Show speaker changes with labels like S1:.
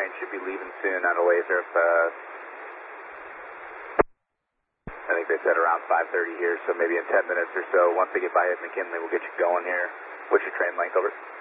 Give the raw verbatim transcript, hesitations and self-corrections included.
S1: train should be leaving soon out of Lathrop. Uh, I think they said around five thirty here, so maybe in ten minutes or so. Once they get by at McKinley, we'll get you going here. What's your train length, over?